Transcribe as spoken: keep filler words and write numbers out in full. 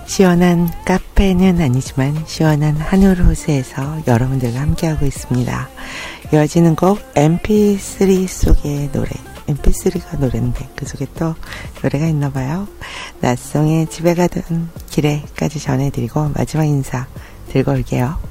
시원한 카페는 아니지만 시원한 하늘 호수에서 여러분들과 함께하고 있습니다. 이어지는 곡 엠피쓰리 속의 노래. 엠피쓰리가 노래인데 그 속에 또 노래가 있나봐요. 낮송의 집에 가던 길에까지 전해드리고 마지막 인사 들고 올게요.